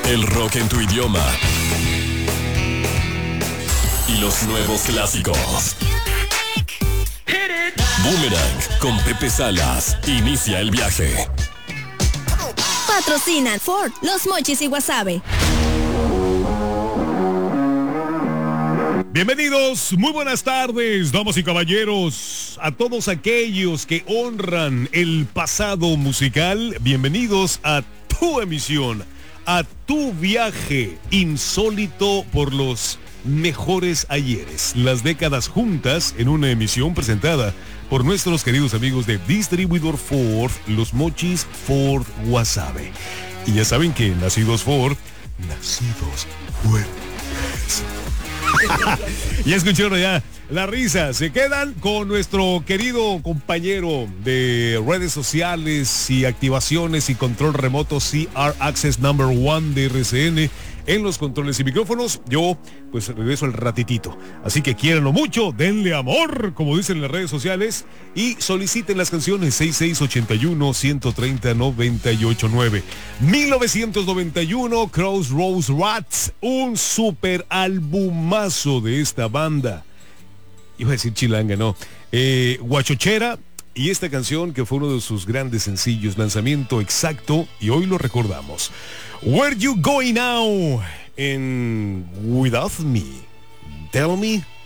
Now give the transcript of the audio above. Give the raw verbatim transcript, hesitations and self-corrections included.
El rock en tu idioma. Y los nuevos clásicos. Boomerang con Pepe Salas. Inicia el viaje. Patrocinan Ford, Los Mochis y Guasave. Bienvenidos, muy buenas tardes, damas y caballeros, a todos aquellos que honran el pasado musical. Bienvenidos a tu emisión, a tu viaje insólito por los mejores ayeres, las décadas juntas en una emisión presentada por nuestros queridos amigos de Distribuidor Ford, Los Mochis, Ford, Guasave. Y ya saben que nacidos Ford, nacidos fuertes. Ya escucharon ya la risa. Se quedan con nuestro querido compañero de redes sociales y activaciones y control remoto, C R Access Number One de R C N, en los controles y micrófonos. Yo pues regreso al ratitito, así que quiéranlo mucho, denle amor, como dicen en las redes sociales, y soliciten las canciones seis seis ocho uno, uno tres cero, nueve ocho nueve. mil novecientos noventa y uno, Crossroads Rats, un super albumazo de esta banda. Iba a decir chilanga, no. Eh, Guachochera, y esta canción que fue uno de sus grandes sencillos, lanzamiento exacto, y hoy lo recordamos. Where You Going Now? En Without Me. Tell Me